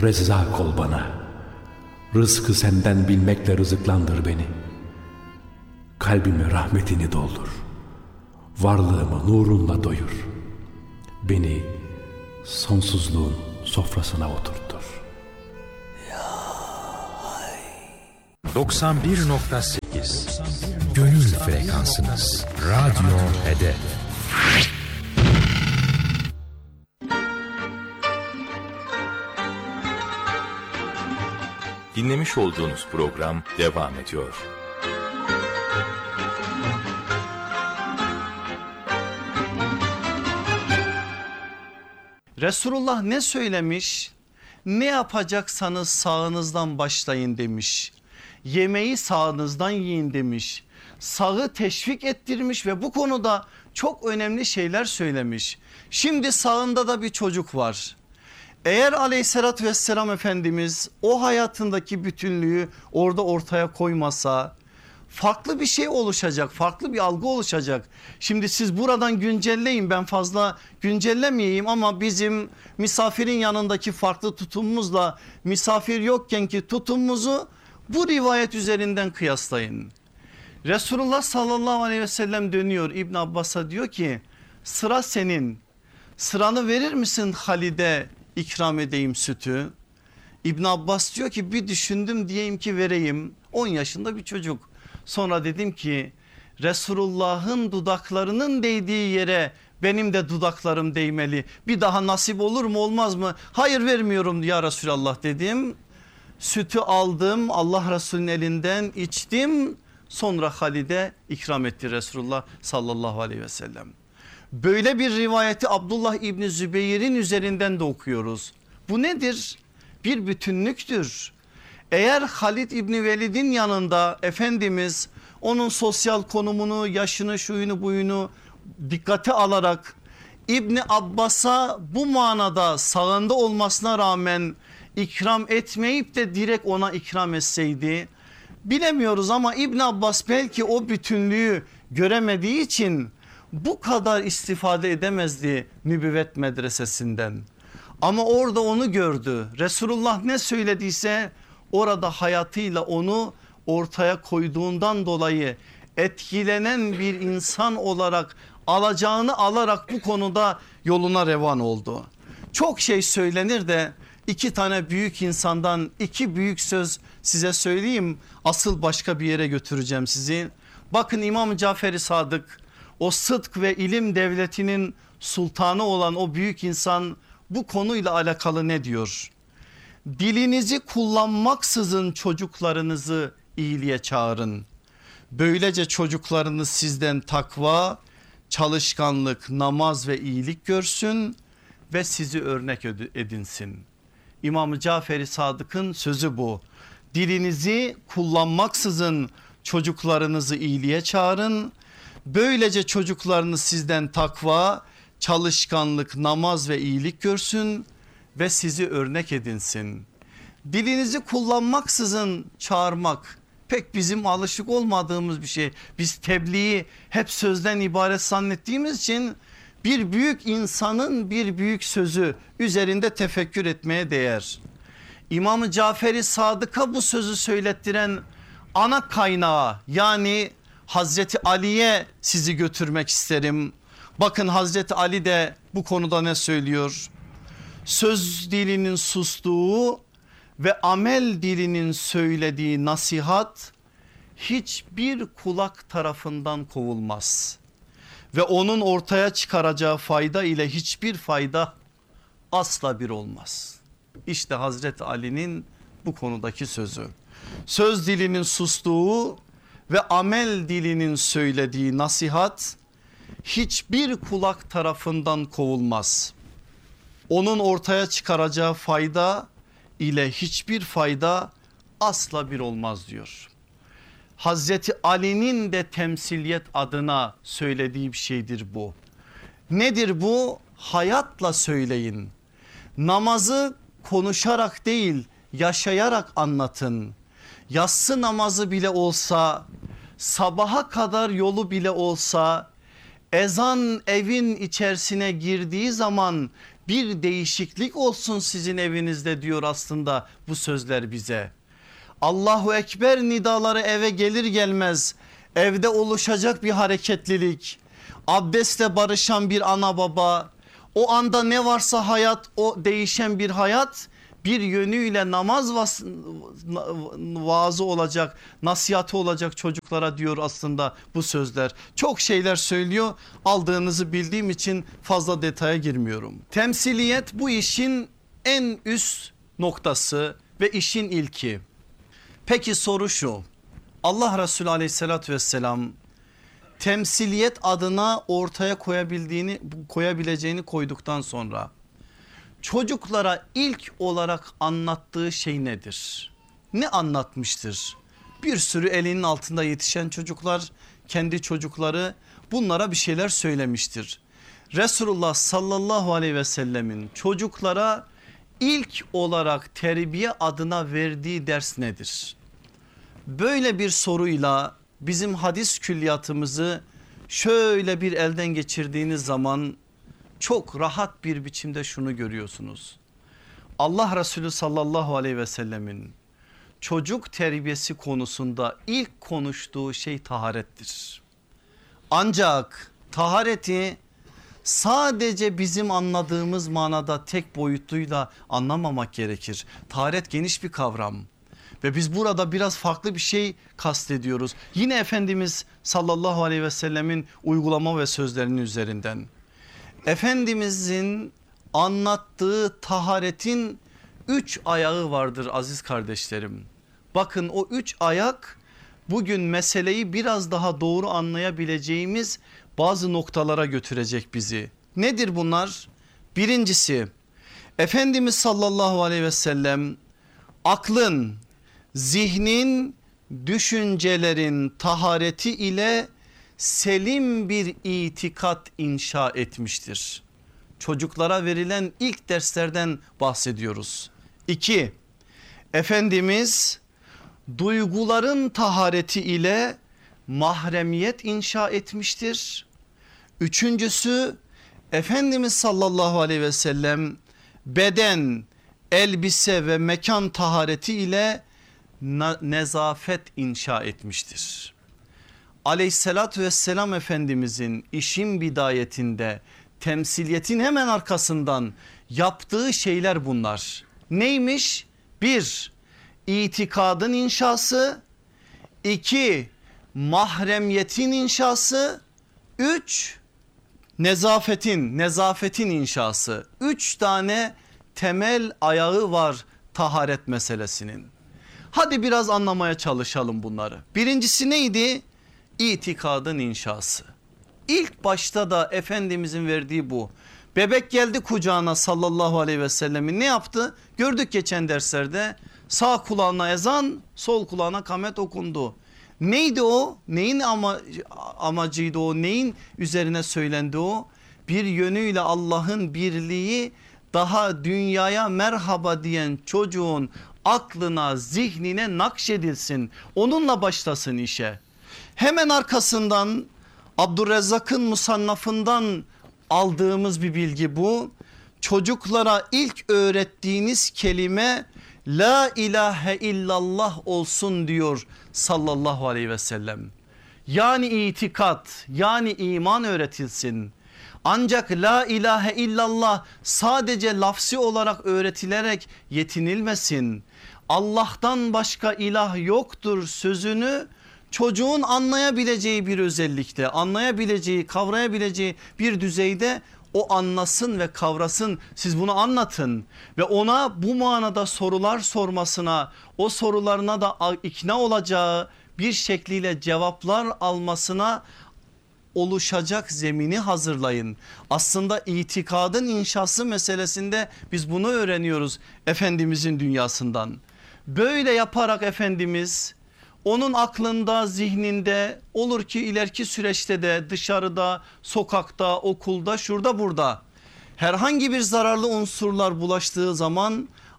Rezzak ol bana. Rızkı senden bilmekle rızıklandır beni. Kalbime rahmetini doldur. Varlığımı nurunla doyur. Beni sonsuzluğun sofrasına oturtur. 91.8 Gönül frekansınız. Radyo Hedef. Dinlemiş olduğunuz program devam ediyor. Resulullah ne söylemiş? Ne yapacaksanız sağınızdan başlayın demiş. Yemeği sağınızdan yiyin demiş. Sağı teşvik ettirmiş ve bu konuda çok önemli şeyler söylemiş. Şimdi sağında da bir çocuk var. Eğer aleyhissalatü vesselam Efendimiz o hayatındaki bütünlüğü orada ortaya koymasa farklı bir şey oluşacak, farklı bir algı oluşacak. Şimdi siz buradan güncelleyin, ben fazla güncellemeyeyim ama bizim misafirin yanındaki farklı tutumumuzla misafir yokkenki tutumumuzu bu rivayet üzerinden kıyaslayın. Resulullah sallallahu aleyhi ve sellem dönüyor İbn Abbas'a, diyor ki sıra senin, sıranı verir misin Halid'e ikram edeyim sütü? İbn Abbas diyor ki bir düşündüm, diyeyim ki vereyim. 10 yaşında bir çocuk. Sonra dedim ki Resulullah'ın dudaklarının değdiği yere benim de dudaklarım değmeli. Bir daha nasip olur mu olmaz mı? Hayır, vermiyorum ya Resulallah dedim. Sütü aldım, Allah Resulü'nün elinden içtim. Sonra Halid'e ikram etti Resulullah sallallahu aleyhi ve sellem. Böyle bir rivayeti Abdullah İbni Zübeyir'in üzerinden de okuyoruz. Bu nedir? Bir bütünlüktür. Eğer Halid İbni Velid'in yanında Efendimiz onun sosyal konumunu, yaşını, şuyunu buyunu dikkate alarak İbni Abbas'a bu manada sağında olmasına rağmen ikram etmeyip de direkt ona ikram etseydi bilemiyoruz ama İbn Abbas belki o bütünlüğü göremediği için bu kadar istifade edemezdi nübüvvet medresesinden. Ama orada onu gördü. Resulullah ne söylediyse orada hayatıyla onu ortaya koyduğundan dolayı etkilenen bir insan olarak alacağını alarak bu konuda yoluna revan oldu. Çok şey söylenir de iki tane büyük insandan iki büyük söz size söyleyeyim. Asıl başka bir yere götüreceğim sizi. Bakın İmam Cafer-i Sadık, o sıdk ve ilim devletinin sultanı olan o büyük insan bu konuyla alakalı ne diyor? Dilinizi kullanmaksızın çocuklarınızı iyiliğe çağırın. Böylece çocuklarınız sizden takva, çalışkanlık, namaz ve iyilik görsün ve sizi örnek edinsin. İmam Cafer-i Sadık'ın sözü bu. Dilinizi kullanmaksızın çocuklarınızı iyiliğe çağırın. Böylece çocuklarınız sizden takva, çalışkanlık, namaz ve iyilik görsün ve sizi örnek edinsin. Dilinizi kullanmaksızın çağırmak pek bizim alışık olmadığımız bir şey. Biz tebliği hep sözden ibaret zannettiğimiz için bir büyük insanın bir büyük sözü üzerinde tefekkür etmeye değer. İmam-ı Cafer-i Sadık'a bu sözü söylettiren ana kaynağı yani Hazreti Ali'ye sizi götürmek isterim. Bakın Hazreti Ali de bu konuda ne söylüyor? Söz dilinin sustuğu ve amel dilinin söylediği nasihat hiçbir kulak tarafından kovulmaz. Ve onun ortaya çıkaracağı fayda ile hiçbir fayda asla bir olmaz. İşte Hazreti Ali'nin bu konudaki sözü. Söz dilinin sustuğu ve amel dilinin söylediği nasihat hiçbir kulak tarafından kovulmaz. Onun ortaya çıkaracağı fayda ile hiçbir fayda asla bir olmaz diyor. Hazreti Ali'nin de temsiliyet adına söylediği bir şeydir bu. Nedir bu? Hayatla söyleyin. Namazı konuşarak değil, yaşayarak anlatın. Yatsı namazı bile olsa, sabaha kadar yolu bile olsa, ezan evin içerisine girdiği zaman Bir değişiklik olsun sizin evinizde diyor aslında bu sözler bize. Allahu Ekber nidaları eve gelir gelmez evde oluşacak bir hareketlilik. Abdestle barışan bir ana baba, o anda ne varsa hayat, o değişen bir hayat, bir yönüyle namaz vaazı olacak, nasihatı olacak çocuklara diyor aslında bu sözler. Çok şeyler söylüyor, aldığınızı bildiğim için fazla detaya girmiyorum. Temsiliyet bu işin en üst noktası ve işin ilki. Peki soru şu: Allah Resulü aleyhissalatü vesselam temsiliyet adına ortaya koyabileceğini koyduktan sonra çocuklara ilk olarak anlattığı şey nedir? Ne anlatmıştır? Bir sürü elinin altında yetişen çocuklar, kendi çocukları, bunlara bir şeyler söylemiştir. Resulullah sallallahu aleyhi ve sellemin çocuklara ilk olarak terbiye adına verdiği ders nedir? Böyle bir soruyla bizim hadis külliyatımızı şöyle bir elden geçirdiğiniz zaman çok rahat bir biçimde şunu görüyorsunuz. Allah Resulü sallallahu aleyhi ve sellemin çocuk terbiyesi konusunda ilk konuştuğu şey taharettir. Ancak tahareti sadece bizim anladığımız manada tek boyutluyla anlamamak gerekir. Taharet geniş bir kavram ve biz burada biraz farklı bir şey kastediyoruz. Yine Efendimiz sallallahu aleyhi ve sellemin uygulama ve sözlerinin üzerinden. Efendimizin anlattığı taharetin 3 ayağı vardır aziz kardeşlerim. Bakın o 3 ayak bugün meseleyi biraz daha doğru anlayabileceğimiz bazı noktalara götürecek bizi. Nedir bunlar? Birincisi, Efendimiz sallallahu aleyhi ve sellem aklın, zihnin, düşüncelerin tahareti ile selim bir itikat inşa etmiştir. Çocuklara verilen ilk derslerden bahsediyoruz. 2. Efendimiz duyguların tahareti ile mahremiyet inşa etmiştir. Üçüncüsü, Efendimiz sallallahu aleyhi ve sellem beden, elbise ve mekan tahareti ile nezafet inşa etmiştir. Aleyhissalatü vesselam Efendimizin işin bidayetinde, temsiliyetin hemen arkasından yaptığı şeyler bunlar. Neymiş? 1. İtikadın inşası. 2. Mahremiyetin inşası. 3. Nezafetin inşası. 3 tane temel ayağı var taharet meselesinin. Hadi biraz anlamaya çalışalım bunları. Birincisi neydi? İtikadın inşası. İlk başta da Efendimizin verdiği bu. Bebek geldi kucağına sallallahu aleyhi ve sellemin, ne yaptı? Gördük geçen derslerde, sağ kulağına ezan, sol kulağına kamet okundu. Neydi o? Neyin amacıydı o? Neyin üzerine söylendi o? Bir yönüyle Allah'ın birliği, daha dünyaya merhaba diyen çocuğun aklına, zihnine nakşedilsin. Onunla başlasın işe. Hemen arkasından Abdurrezzak'ın musannafından aldığımız bir bilgi bu. Çocuklara ilk öğrettiğiniz kelime la ilahe illallah olsun diyor sallallahu aleyhi ve sellem. Yani itikat, yani iman öğretilsin. Ancak la ilahe illallah sadece lafsi olarak öğretilerek yetinilmesin. Allah'tan başka ilah yoktur sözünü çocuğun anlayabileceği bir özellikte, anlayabileceği, kavrayabileceği bir düzeyde o anlasın ve kavrasın. Siz bunu anlatın ve ona bu manada sorular sormasına, o sorularına da ikna olacağı bir şekliyle cevaplar almasına oluşacak zemini hazırlayın. Aslında itikadın inşası meselesinde biz bunu öğreniyoruz Efendimizin dünyasından. Böyle yaparak Efendimiz onun aklında, zihninde, olur ki ileriki süreçte de dışarıda, sokakta, okulda, şurada burada herhangi bir zararlı unsurlar bulaştığı zaman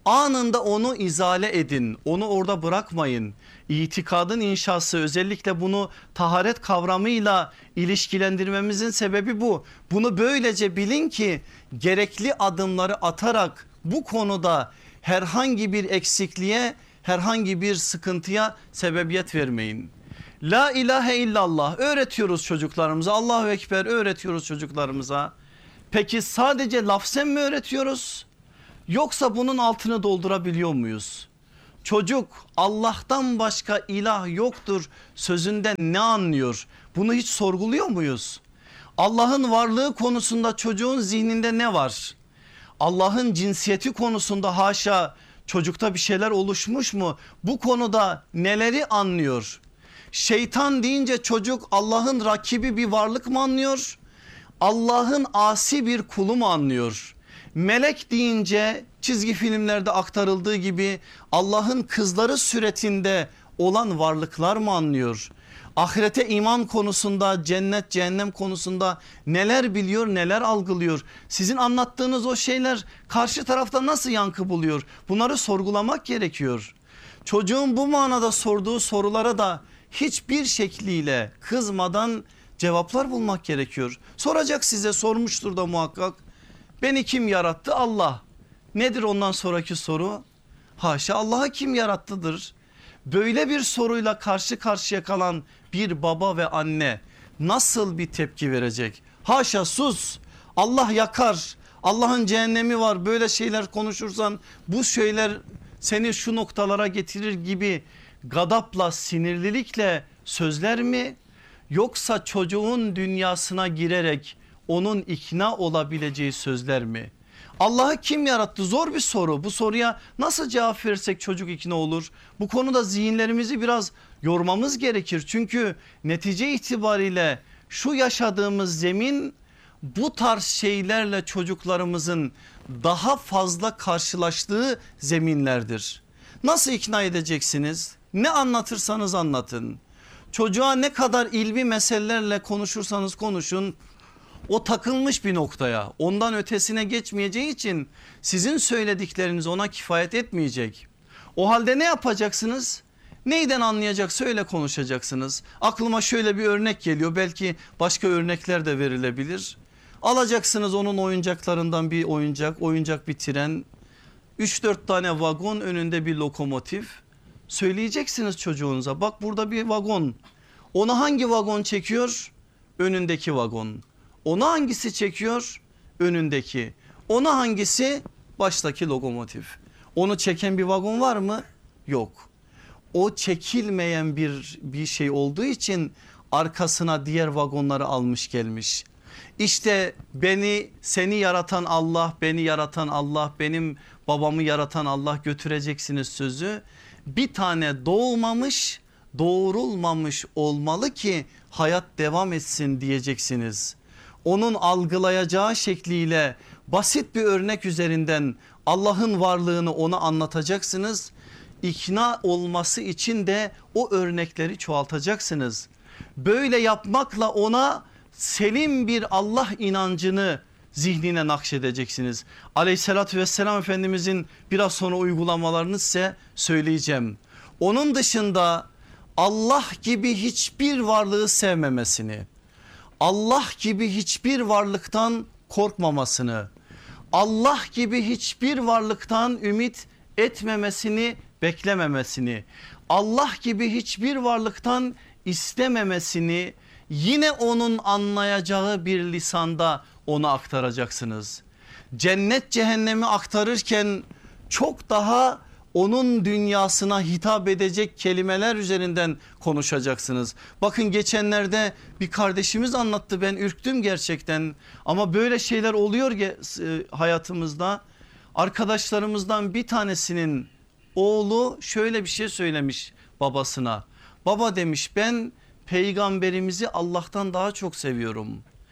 Anında onu izale edin, onu orada bırakmayın. İtikadın inşası, özellikle bunu taharet kavramıyla ilişkilendirmemizin sebebi bu. Bunu böylece bilin ki gerekli adımları atarak bu konuda herhangi bir eksikliğe, herhangi bir sıkıntıya sebebiyet vermeyin. La ilahe illallah öğretiyoruz çocuklarımıza, Allahu Ekber öğretiyoruz çocuklarımıza. Peki sadece lafzen mi öğretiyoruz? Yoksa bunun altını doldurabiliyor muyuz? Çocuk Allah'tan başka ilah yoktur sözünden ne anlıyor? Bunu hiç sorguluyor muyuz? Allah'ın varlığı konusunda çocuğun zihninde ne var? Allah'ın cinsiyeti konusunda haşa çocukta bir şeyler oluşmuş mu? Bu konuda neleri anlıyor? Şeytan deyince çocuk Allah'ın rakibi bir varlık mı anlıyor? Allah'ın asi bir kulu mu anlıyor? Melek deyince çizgi filmlerde aktarıldığı gibi Allah'ın kızları suretinde olan varlıklar mı anlıyor? Ahirete iman konusunda, cennet cehennem konusunda neler biliyor, neler algılıyor? Sizin anlattığınız o şeyler karşı tarafta nasıl yankı buluyor? Bunları sorgulamak gerekiyor. Çocuğun bu manada sorduğu sorulara da hiçbir şekliyle kızmadan cevaplar bulmak gerekiyor. Soracak, size sormuştur da muhakkak. Beni kim yarattı? Allah. Nedir ondan sonraki soru? Haşa, Allah'ı kim yarattıdır? Böyle bir soruyla karşı karşıya kalan bir baba ve anne nasıl bir tepki verecek? Haşa, sus, Allah yakar, Allah'ın cehennemi var, böyle şeyler konuşursan bu şeyler seni şu noktalara getirir gibi gadapla, sinirlilikle sözler mi? Yoksa çocuğun dünyasına girerek onun ikna olabileceği sözler mi? Allah'ı kim yarattı? Zor bir soru. Bu soruya nasıl cevap verirsek çocuk ikna olur? Bu konuda zihinlerimizi biraz yormamız gerekir. Çünkü netice itibariyle şu yaşadığımız zemin bu tarz şeylerle çocuklarımızın daha fazla karşılaştığı zeminlerdir. Nasıl ikna edeceksiniz? Ne anlatırsanız anlatın. Çocuğa ne kadar ilmi meselelerle konuşursanız konuşun, o takılmış bir noktaya, ondan ötesine geçmeyeceği için sizin söyledikleriniz ona kifayet etmeyecek. O halde ne yapacaksınız? Neyden anlayacaksa öyle konuşacaksınız. Aklıma şöyle bir örnek geliyor, belki başka örnekler de verilebilir. Alacaksınız onun oyuncaklarından bir oyuncak bir tren, 3-4 tane vagon, önünde bir lokomotif. Söyleyeceksiniz çocuğunuza, bak burada bir vagon. Onu hangi vagon çekiyor? Önündeki vagon. Onu hangisi çekiyor? Önündeki. Onu hangisi? Baştaki lokomotif. Onu çeken bir vagon var mı? Yok. O çekilmeyen bir şey olduğu için arkasına diğer vagonları almış gelmiş. İşte seni yaratan Allah, beni yaratan Allah, benim babamı yaratan Allah götüreceksiniz sözü. Bir tane doğmamış, doğurulmamış olmalı ki hayat devam etsin diyeceksiniz. Onun algılayacağı şekliyle basit bir örnek üzerinden Allah'ın varlığını ona anlatacaksınız. İkna olması için de o örnekleri çoğaltacaksınız. Böyle yapmakla ona selim bir Allah inancını zihnine nakşedeceksiniz. Aleyhissalatü vesselam Efendimizin biraz sonra uygulamalarını size söyleyeceğim. Onun dışında Allah gibi hiçbir varlığı sevmemesini, Allah gibi hiçbir varlıktan korkmamasını, Allah gibi hiçbir varlıktan ümit etmemesini, beklememesini, Allah gibi hiçbir varlıktan istememesini yine onun anlayacağı bir lisanda ona aktaracaksınız. Cennet cehennemi aktarırken çok daha onun dünyasına hitap edecek kelimeler üzerinden konuşacaksınız. Bakın geçenlerde bir kardeşimiz anlattı, ben ürktüm gerçekten, ama böyle şeyler oluyor hayatımızda. Arkadaşlarımızdan bir tanesinin oğlu şöyle bir şey söylemiş babasına. Baba demiş, ben peygamberimizi Allah'tan daha çok seviyorum.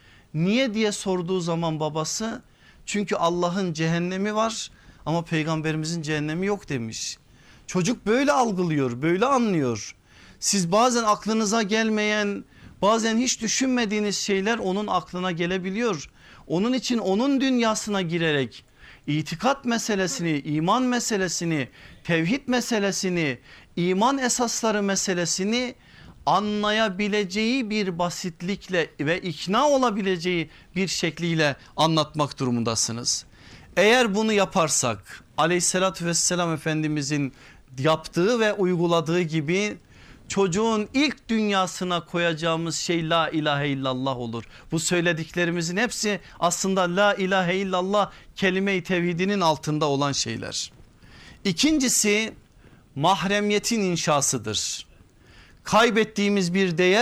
Niye diye sorduğu zaman babası, çünkü Allah'ın cehennemi var ama peygamberimizin cehennemi yok demiş. Çocuk böyle algılıyor, böyle anlıyor. Siz bazen aklınıza gelmeyen, bazen hiç düşünmediğiniz şeyler onun aklına gelebiliyor. Onun için onun dünyasına girerek itikat meselesini, iman meselesini, tevhid meselesini, iman esasları meselesini anlayabileceği bir basitlikle ve ikna olabileceği bir şekliyle anlatmak durumundasınız. Eğer bunu yaparsak aleyhissalatü vesselam Efendimizin yaptığı ve uyguladığı gibi çocuğun ilk dünyasına koyacağımız şey la ilahe illallah olur. Bu söylediklerimizin hepsi aslında la ilahe illallah kelime-i tevhidinin altında olan şeyler. İkincisi mahremiyetin inşasıdır. Kaybettiğimiz bir değer